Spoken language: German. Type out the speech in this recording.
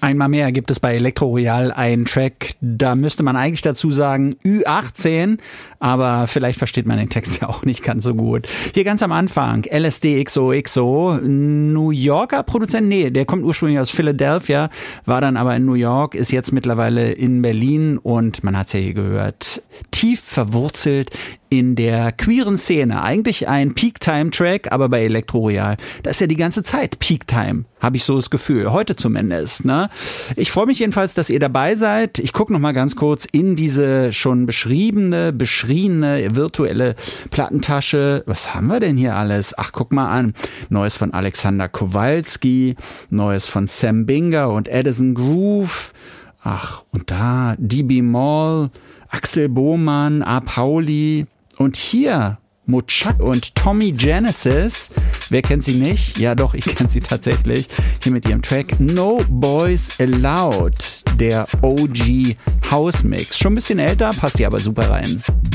Einmal mehr gibt es bei Elektro Royal einen Track, da müsste man eigentlich dazu sagen Ü18, aber vielleicht versteht man den Text ja auch nicht ganz so gut. Hier ganz am Anfang, LSD XOXO, New Yorker Produzent, nee, der kommt ursprünglich aus Philadelphia, war dann aber in New York, ist jetzt mittlerweile in Berlin und man hat es ja hier gehört, tief verwurzelt in der queeren Szene. Eigentlich ein Peak-Time-Track, aber bei Elektro Royal, da ist ja die ganze Zeit Peak-Time, habe ich so das Gefühl, heute zumindest. Ne? Ich freue mich jedenfalls, dass ihr dabei seid. Ich gucke noch mal ganz kurz in diese schon beschriebene, beschriebene virtuelle Plattentasche. Was haben wir denn hier alles? Ach, guck mal an. Neues von Alexander Kowalski, Neues von Sam Binger und Edison Groove. Ach, und da DB Mall, Axel Bohmann, A. Pauli und hier Muchak und Tommy Genesis. Wer kennt sie nicht? Ja doch, ich kenne sie tatsächlich. Hier mit ihrem Track No Boys Allowed, der OG House Mix. Schon ein bisschen älter, passt hier aber super rein.